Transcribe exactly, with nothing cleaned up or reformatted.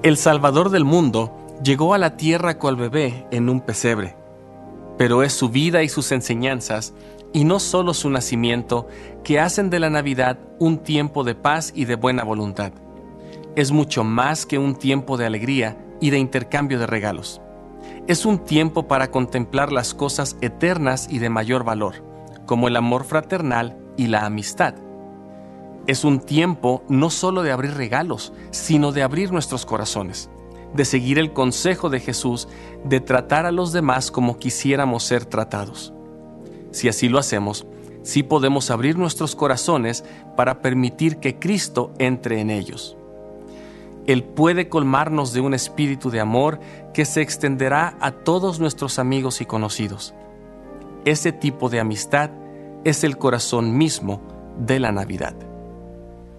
El Salvador del mundo llegó a la tierra cual bebé en un pesebre, pero es su vida y sus enseñanzas, y no solo su nacimiento, que hacen de la Navidad un tiempo de paz y de buena voluntad. Es mucho más que un tiempo de alegría y de intercambio de regalos. Es un tiempo para contemplar las cosas eternas y de mayor valor, como el amor fraternal y la amistad. Es un tiempo no solo de abrir regalos, sino de abrir nuestros corazones, de seguir el consejo de Jesús, de tratar a los demás como quisiéramos ser tratados. Si así lo hacemos, sí podemos abrir nuestros corazones para permitir que Cristo entre en ellos. Él puede colmarnos de un espíritu de amor que se extenderá a todos nuestros amigos y conocidos. Ese tipo de amistad es el corazón mismo de la Navidad.